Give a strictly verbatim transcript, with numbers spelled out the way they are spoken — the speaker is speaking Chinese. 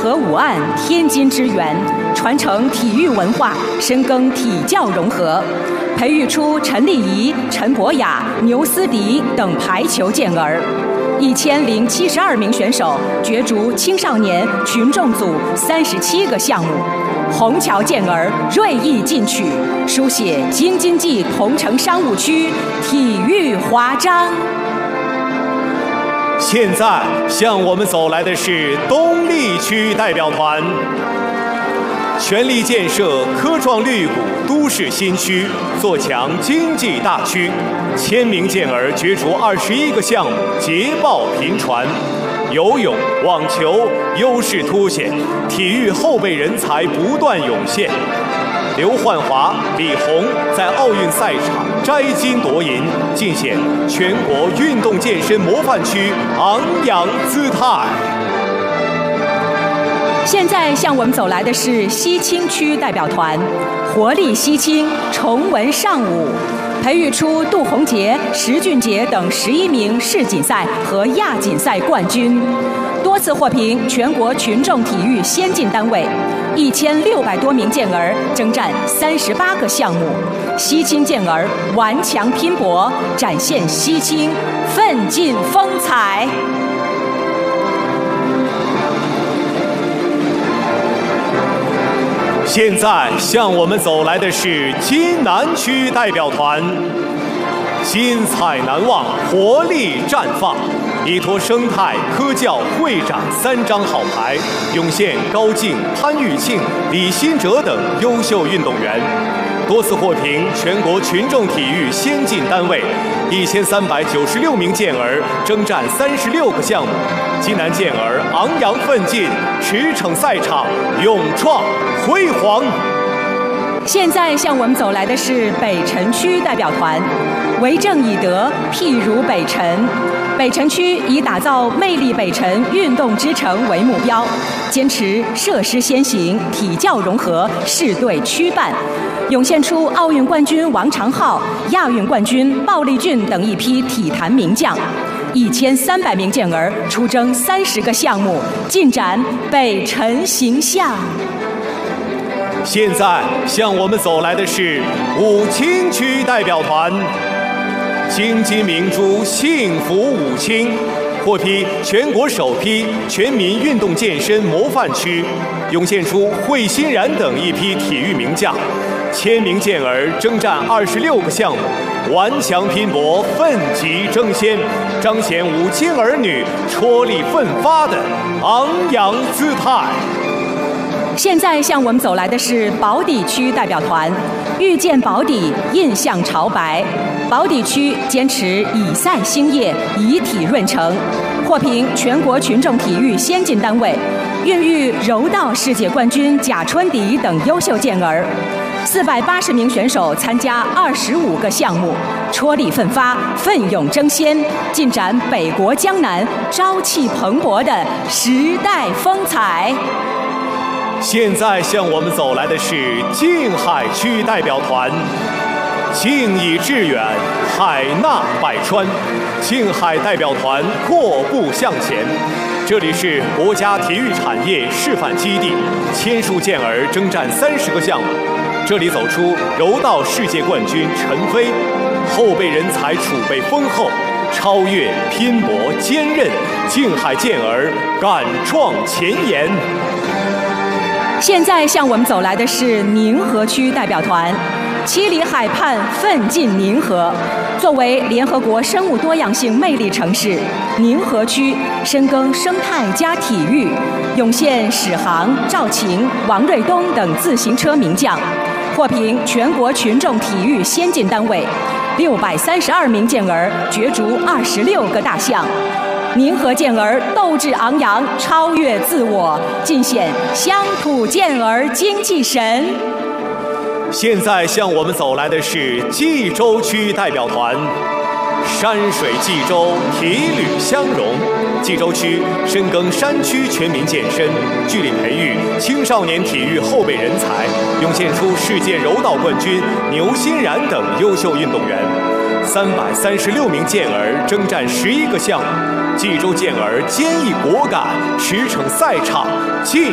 河武岸天津之源，传承体育文化，深耕体教融合，培育出陈丽仪、陈博雅、牛思迪等排球健儿。一千零七十二名选手角逐青少年群众组三十七个项目，虹桥健儿锐意进取，书写京津冀同城商务区体育华章。 现在向我们走来的是东丽区代表团，全力建设科创绿谷都市新区，做强经济大区。千名健儿角逐二十一个项目，捷报频传。游泳、网球优势凸显，体育后备人才不断涌现。刘焕华、李红在奥运赛场摘金夺银，尽显全国运动健身模范区昂扬姿态。 现在向我们走来的是西青区代表团，活力西青，重文尚武，培育出杜洪杰、石俊杰等十一名世锦赛和亚锦赛冠军，多次获评全国群众体育先进单位。一千六百多名健儿征战三十八个项目，西青健儿顽强拼搏，展现西青奋进风采。 现在向我们走来的是津南区代表团，精彩难忘，活力绽放，依托生态科教会长三张好牌，涌现高静、潘玉庆、李新哲等优秀运动员，多次获评全国群众体育先进单位。一千三百九十六名健儿征战三十六个项目，津南健儿昂扬奋进，驰骋赛场，勇创辉煌。 现在向我们走来的是北辰区代表团，为政以德，譬如北辰。北辰区以打造魅力北辰运动之城为目标，坚持设施先行、体教融合、市队区办，涌现出奥运冠军王长浩、亚运冠军鲍丽俊等一批体坛名将。一千三百名健儿出征三十个项目，尽展北辰形象。 现在向我们走来的是武清区代表团，京津明珠幸福武清，获批全国首批全民运动健身模范区，涌现出惠欣然等一批体育名将。千名健儿征战二十六个项目，顽强拼搏，奋楫争先，彰显武清儿女踔厉奋发的昂扬姿态。 现在向我们走来的是宝坻区代表团，遇见宝坻，印象朝白。宝坻区坚持以赛兴业，以体润成，获评全国群众体育先进单位，孕育柔道世界冠军贾春迪等优秀健儿。四百八十名选手参加二十五个项目，踔厉奋发，奋勇争先，尽展北国江南朝气蓬勃的时代风采。 现在向我们走来的是静海区代表团，静以致远，海纳百川，静海代表团阔步向前。这里是国家体育产业示范基地，千数健儿征战三十个项目，这里走出柔道世界冠军陈飞，后备人才储备丰厚，超越、拼搏、坚韧，静海健儿敢创前沿。 现在向我们走来的是宁河区代表团，七里海畔奋进宁河。作为联合国生物多样性魅力城市，宁河区深耕生态加体育，涌现史航、赵晴、王瑞东等自行车名将，获评全国群众体育先进单位。六百三十二名健儿角逐二十六个大项。宁河健儿斗志昂扬，超越自我，尽显乡土健儿精气神。 现在向我们走来的是冀州区代表团，山水冀州，体旅相融。冀州区深耕山区全民健身，聚力培育青少年体育后备人才，涌现出世界柔道冠军牛欣然等优秀运动员。三百三十六名健儿征战十一个项目，冀州健儿坚毅果敢，驰骋赛场，尽